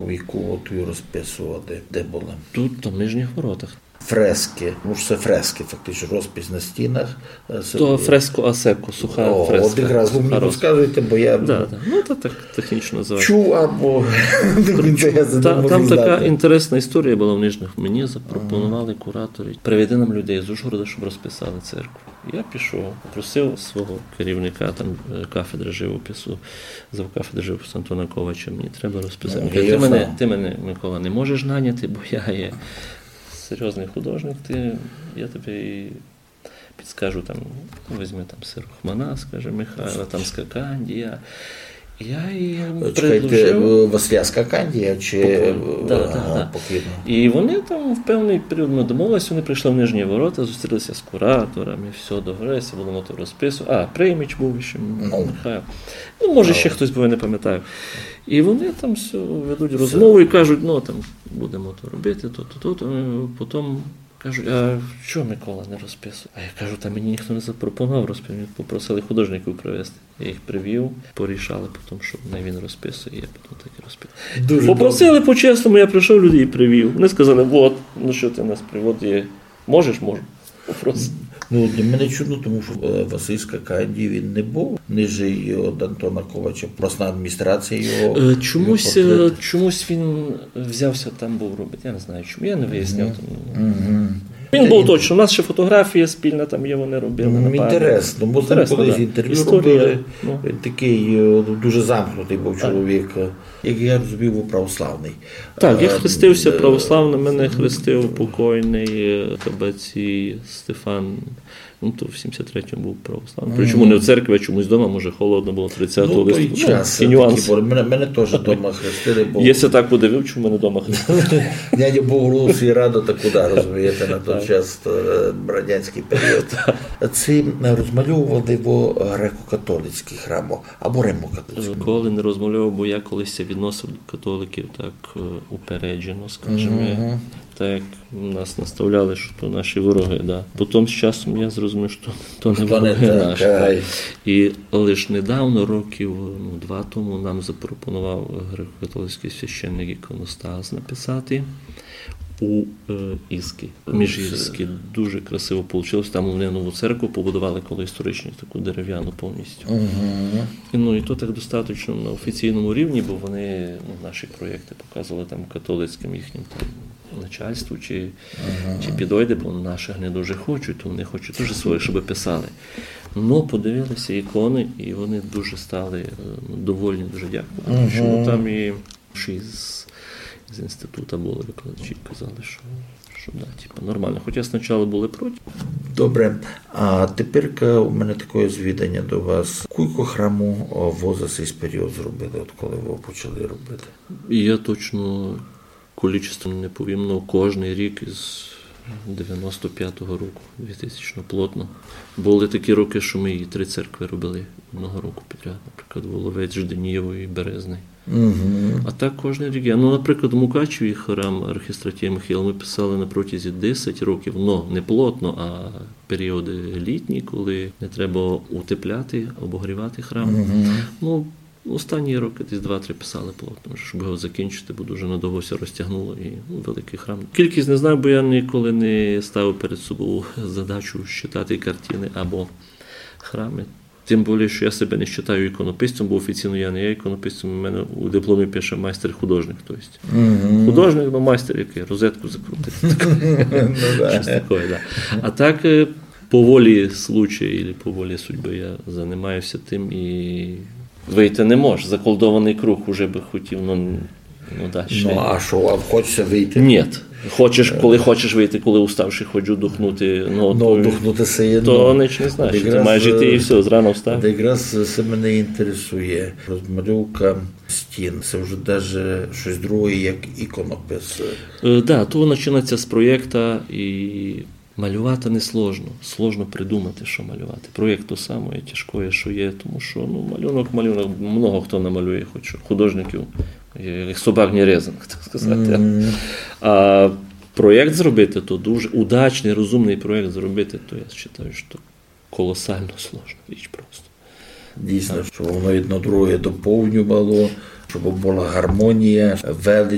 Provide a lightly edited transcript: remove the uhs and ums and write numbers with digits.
яку от розписували, де були? Тут, в Нижніх Воротах. Фрески, це фрески, фактично, розпис на стінах. То фреско асеко, суха фреска. От якраз ви мені розказуєте, бо я Ну, то так технічно називається. Чув, або Там така інтересна історія була в Нижніх. Мені запропонували куратори, приведи нам людей з Ужгорода, щоб розписали церкву. Я пішов, просив свого керівника там кафедри живопису, завкафедри живопису Антона Ковача, мені треба розписати. Ти мене, Микола, не можеш наняти, бо я є серйозний художник, я тобі підскажу, там, візьми там Сирохмана, скаже Михайла, там Скакандія. Я їм предложив. Василя Скакандія чи покійно? І вони там в певний період ми домовилися, вони прийшли в Нижні Ворота, зустрілися з кураторами, все договорилися, будемо то розписувати. Прийміч був ще, Михайло. Може ще хтось, бо я не пам'ятаю. І вони там все ведуть розмову і кажуть, там будемо то робити, потім кажуть, а що Микола не розписує? А я кажу, мені ніхто не запропонував розписувати, попросили художників привезти. Я їх привів, порішали потім, що він розписує, я потім так і розписую. Попросили по-чесному, я прийшов, люди і привів. Вони сказали, що ти нас приводиш, можеш? Можу. Попросив. Для мене чудно, тому що Василь Скакандій, він не був нижчий від Антона Ковача, обласна адміністрація його. Чомусь він взявся там був робити, я не знаю чому, я не виясняв. Він був точно, у нас ще фотографія спільна, там є, вони робили. Інтересно, бо з ним колись інтерв'ю робили, такий дуже замкнутий був чоловік, як я розумів, був православний. Так, я хрестився православним, мене хрестив покойний Кабацій Стефан, то в 73-му був православний. Причому не в церкві, а чомусь вдома, може холодно було 30 листопада. І нюанс. Мене теж вдома хрестили. Якщо так подивив, чому мене вдома хрестили? Дядя Богорус і Рада, та куди, розумієте, на той час радянський період. Це розмальовували в греко-католицький храм або римо-католицький. Коли не розмальовував, бо я колись відносив католиків так упереджено, скажімо. Так як нас наставляли, що то наші вороги. Потім з часом я зрозумів, що то не вороги наші. І лише недавно, років 2 тому, нам запропонував греко-католицький священник іконостас написати у Іскі, Міжгірській. Дуже красиво вийшло. Там вони нову церкву побудували, коли історичну, таку дерев'яну повністю. І то так достатньо на офіційному рівні, бо вони наші проєкти показували там католицьким їхнім начальству, чи підойде, бо наших не дуже хочуть, то вони хочуть теж своє, щоб писали. Подивилися ікони, і вони дуже стали довольні, дуже дякую. Що там і з інституту були викладачі, казали, що нормально. Хоча спочатку були проти. Добре. А тепер у мене таке звідання до вас. Скільки храму ви за цей період зробили, коли ви почали робити? Я точно кількість не повім, але кожний рік із 95-го року, 2000-го, плотно. Були такі роки, що ми і 3 церкви робили одного року підряд. Наприклад, Воловець, Жденієво і Березний. А так кожен рік. Наприклад, у Мукачеві храм архістратія Михайла ми писали на протязі 10 років, не плотно, а періоди літні, коли не треба утепляти, обогрівати храм. Останні роки десь 2-3 писали плотно, щоб його закінчити, бо дуже надовго все розтягнуло і великий храм. Кількість не знаю, бо я ніколи не ставив перед собою задачу читати картини або храми. Тим більше, що я себе не вважаю іконописцем, бо офіційно я не є іконописцем, у мене у дипломі пише майстер-художник. Художник, майстер, який розетку закрутив. Щось таке, А так, по волі случаю або по волі судьби я займаюся тим і вийти не можеш. Заколдований круг уже би хотів, далі. А що, хочеться вийти? Ні. Коли хочеш вийти, коли уставши, ходжу духнути, духнути сиє, то ніч не знаєш. Ти маєш жити і все, зрано встав. Якраз це мене інтересує. Розмальовка стін, це вже навіть щось друге, як іконопис. Так, то починається з проєкту і малювати не сложно. Сложно придумати, що малювати. Проєкт то саме, тяжкое, що є, тому що малюнок, много хто намалює, хоч художників, як собак не резаних, так сказати. А проєкт зробити, то дуже удачний, розумний проєкт зробити, то я вважаю, що колосально сложна річ просто. Дійсно, щоб воно одно друге доповнювало, щоб була гармонія, велич.